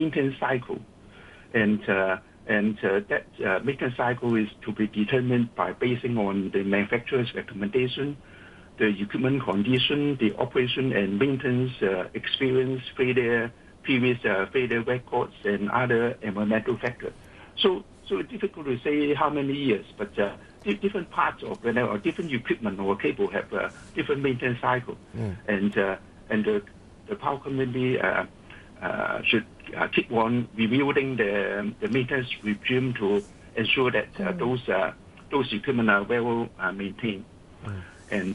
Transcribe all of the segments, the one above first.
maintenance cycle, and that maintenance cycle is to be determined by basing on the manufacturer's recommendation, the equipment condition, the operation and maintenance experience, previous failure records, and other environmental factors. So it's difficult to say how many years, but different parts of or different equipment or cable have different maintenance cycle, and the power company should keep on reviewing the maintenance regime to ensure that those equipment are well maintained, and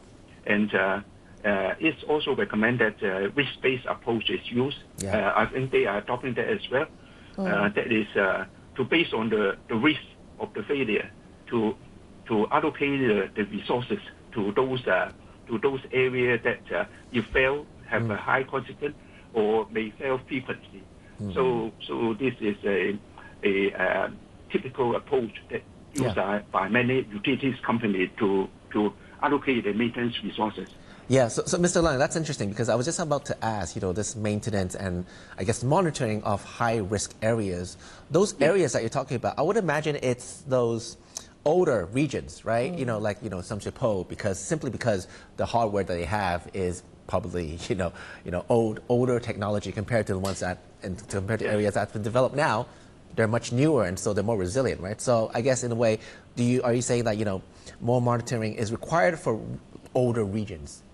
it's also recommended that risk-based approach is used. I think they are adopting that as well. That is to base on the risk of the failure to allocate the resources to those areas that if fail have a high consequence or may fail frequently. So this is a typical approach that used by many utilities companies to allocate the maintenance resources. Yeah, so Mr. Leung, that's interesting because I was just about to ask, this maintenance and I guess monitoring of high-risk areas. Those areas that you're talking about, I would imagine it's those older regions, right? Like Sam Shui Po, simply because the hardware that they have is probably older technology compared to the ones compared to areas that's been developed now. They're much newer and so they're more resilient, right? So I guess in a way, are you saying that more monitoring is required for older regions?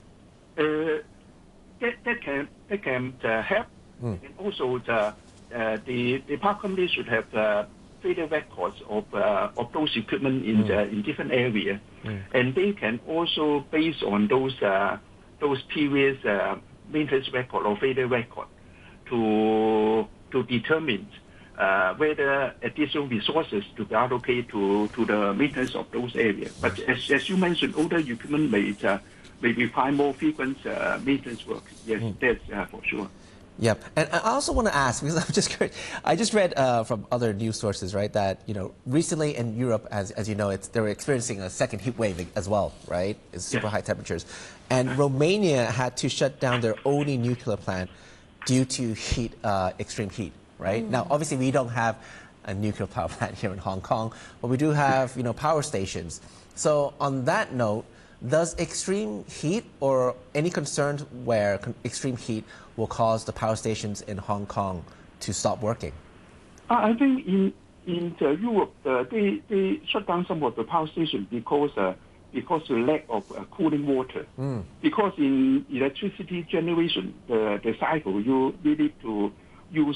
That can help. And also the power company should have failure records of those equipment in different areas, and they can also base on those previous maintenance record or failure record to determine whether additional resources to be allocated to the maintenance of those areas. But as you mentioned, older equipment may require more frequent maintenance work. Yes, that's for sure. Yeah, and I also want to ask, because I'm just curious, I just read from other news sources, right, that recently in Europe, as you know, they were experiencing a second heat wave as well, right? It's super high temperatures, and Romania had to shut down their only nuclear plant due to extreme heat, right? Now, obviously, we don't have a nuclear power plant here in Hong Kong, but we do have power stations. So on that note, does extreme heat or any concerns where extreme heat will cause the power stations in Hong Kong to stop working? I think in Europe, they shut down some of the power stations because of the lack of cooling water. Because in electricity generation, the cycle, you need to use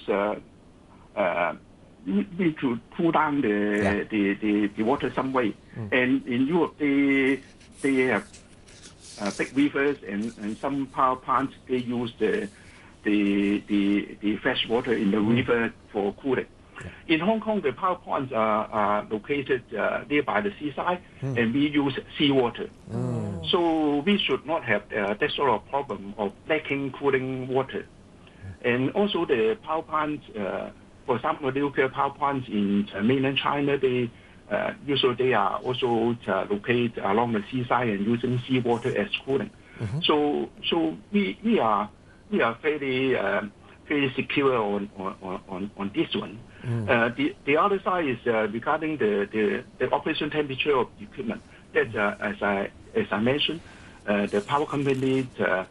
need to cool down the water some way. And in Europe, they have big rivers and some power plants. They use the fresh water in the river for cooling. In Hong Kong, the power plants are located nearby the seaside, and we use seawater. So we should not have that sort of problem of lacking cooling water. And also the power plants, for example, nuclear power plants in mainland China, usually they are also located along the seaside and using seawater as cooling. So we are fairly secure on this one. The other side is regarding the operation temperature of equipment. That as I mentioned, the power companies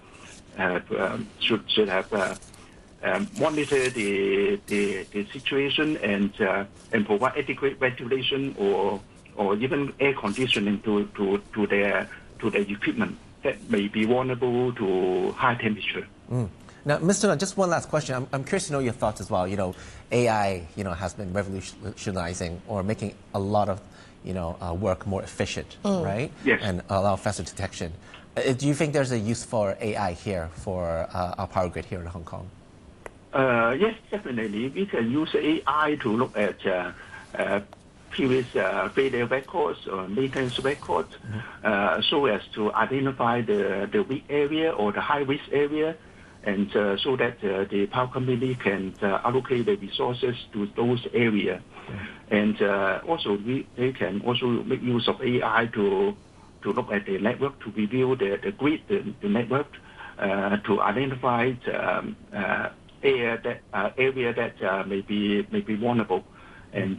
should have monitor the situation and provide adequate ventilation or even air conditioning to their equipment that may be vulnerable to high temperature. Now, Mr. Leung, just one last question. I'm curious to know your thoughts as well. AI, has been revolutionizing or making a lot of, work more efficient, right? Yes. And allow faster detection. Do you think there's a use for AI here for our power grid here in Hong Kong? Yes, definitely. We can use AI to look at previous failure records or maintenance records, so as to identify the weak area or the high-risk area, and so that the power company can allocate the resources to those areas. And also, they can also make use of AI to look at the network, to review the grid, the network, to identify area that may be vulnerable, and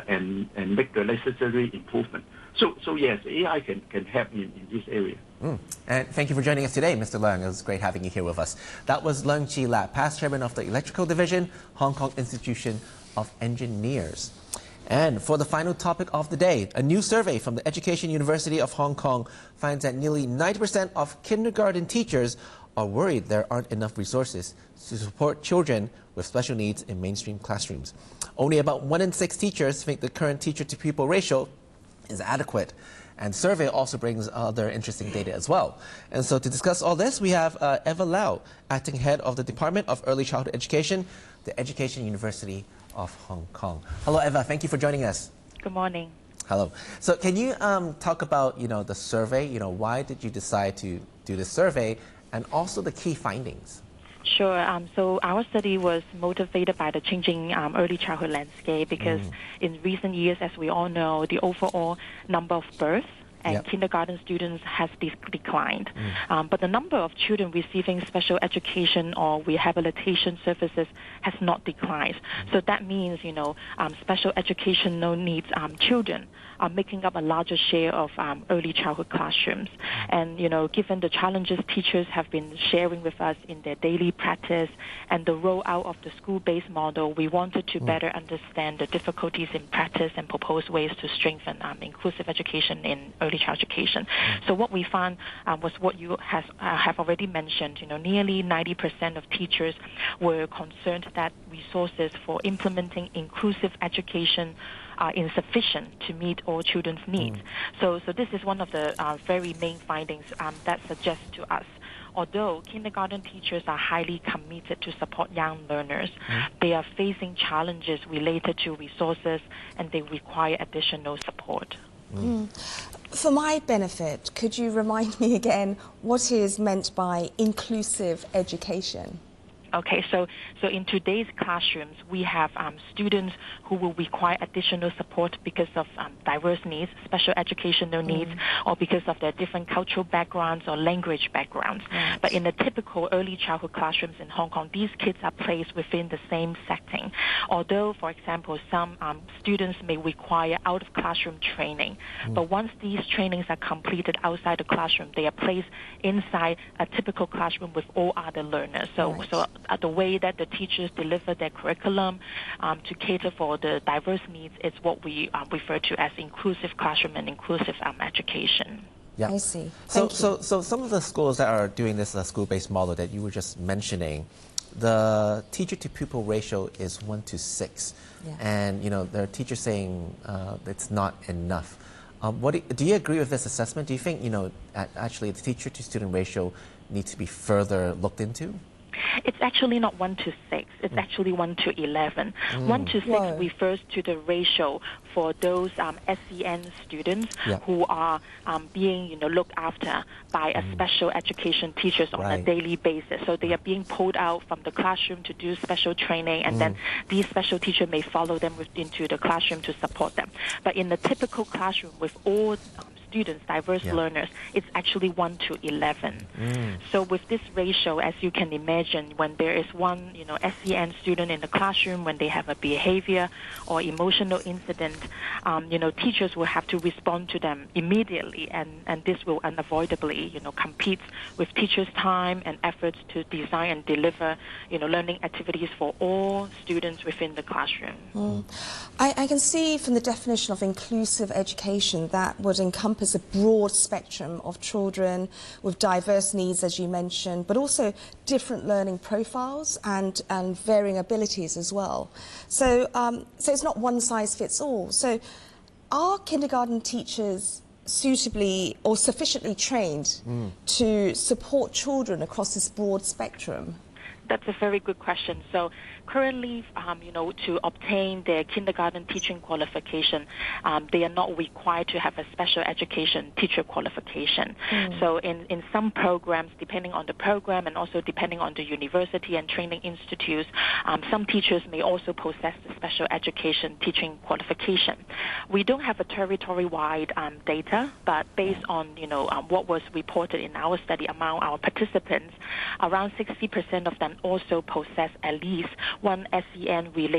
make the necessary improvement. So yes, AI can help in this area. And thank you for joining us today, Mr. Leung. It was great having you here with us. That was Leung Chi Lat, past chairman of the Electrical Division, Hong Kong Institution of Engineers. And for the final topic of the day, a new survey from the Education University of Hong Kong finds that nearly 90% of kindergarten teachers are worried there aren't enough resources to support children with special needs in mainstream classrooms. Only about 1 in 6 teachers think the current teacher-to-pupil ratio is adequate. And the survey also brings other interesting data as well. And so to discuss all this, we have Eva Lau, acting head of the Department of Early Childhood Education, the Education University of Hong Kong. Hello, Eva. Thank you for joining us. Good morning. Hello. So can you talk about, the survey? Why did you decide to do this survey, and also the key findings? Sure. So our study was motivated by the changing early childhood landscape because in recent years, as we all know, the overall number of births and kindergarten students has declined. But the number of children receiving special education or rehabilitation services has not declined. So that means, special educational needs children are making up a larger share of early childhood classrooms. And, given the challenges teachers have been sharing with us in their daily practice and the rollout of the school-based model, we wanted to better understand the difficulties in practice and propose ways to strengthen inclusive education in early child education. So what we found was what you have already mentioned. Nearly 90% of teachers were concerned that resources for implementing inclusive education are insufficient to meet all children's needs. So this is one of the very main findings that suggests to us, although kindergarten teachers are highly committed to support young learners, they are facing challenges related to resources and they require additional support. For my benefit, could you remind me again what is meant by inclusive education? Okay, so in today's classrooms, we have students who will require additional support because of diverse needs, special educational needs, or because of their different cultural backgrounds or language backgrounds. Right. But in the typical early childhood classrooms in Hong Kong, these kids are placed within the same setting. Although, for example, some students may require out-of-classroom training, but once these trainings are completed outside the classroom, they are placed inside a typical classroom with all other learners. So the way that the teachers deliver their curriculum to cater for the diverse needs is what we refer to as inclusive classroom and inclusive education. I see. So some of the schools that are doing this school-based model that you were just mentioning, the teacher-to-pupil ratio is 1 to 6. And, there are teachers saying it's not enough. Do you agree with this assessment? Do you think, actually the teacher-to-student ratio needs to be further looked into? It's actually not 1 to 6. It's actually 1 to 11. 1 to 6 refers to the ratio for those SEN students who are being looked after by a special education teachers on a daily basis. So they are being pulled out from the classroom to do special training, and then these special teachers may follow them into the classroom to support them. But in the typical classroom with all students, diverse learners, it's actually 1 to 11. So with this ratio, as you can imagine, when there is one, SEN student in the classroom, when they have a behavior or emotional incident, teachers will have to respond to them immediately, and this will unavoidably, compete with teachers' time and efforts to design and deliver, learning activities for all students within the classroom. I can see from the definition of inclusive education that would encompass a broad spectrum of children with diverse needs, as you mentioned, but also different learning profiles and varying abilities as well. So it's not one size fits all. So are kindergarten teachers suitably or sufficiently trained to support children across this broad spectrum? That's a very good question. So currently, to obtain their kindergarten teaching qualification, they are not required to have a special education teacher qualification. So in some programs, depending on the program and also depending on the university and training institutes, some teachers may also possess the special education teaching qualification. We don't have a territory-wide data, but based on what was reported in our study among our participants, around 60% of them also possess at least one SEN-related